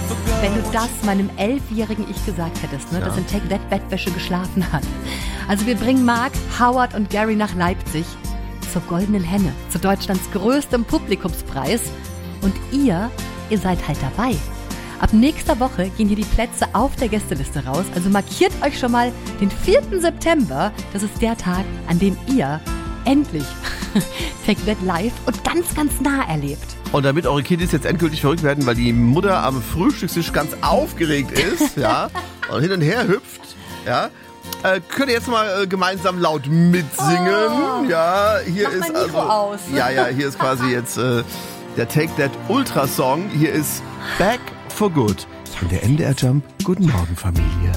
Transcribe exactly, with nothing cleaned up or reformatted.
Wenn du das meinem elfjährigen Ich gesagt hättest, ne, Ja. dass in Take That Bettwäsche geschlafen hat. Also wir bringen Mark, Howard und Gary nach Leipzig zur Goldenen Henne, zu Deutschlands größtem Publikumspreis. Und ihr, ihr seid halt dabei. Ab nächster Woche gehen hier die Plätze auf der Gästeliste raus. Also markiert euch schon mal den vierten September. Das ist der Tag, an dem ihr endlich Take That live und ganz, ganz nah erlebt. Und damit eure Kiddies jetzt endgültig verrückt werden, weil die Mutter am Frühstückstisch ganz aufgeregt ist, ja, und hin und her hüpft, ja, äh, könnt ihr jetzt mal äh, gemeinsam laut mitsingen, Oh. ja, hier Mach ist mein Mikro also, aus. ja, ja, hier ist quasi jetzt äh, der Take That Ultra Song, hier ist Back for Good. Und der M D R Jump, guten Morgen Familie.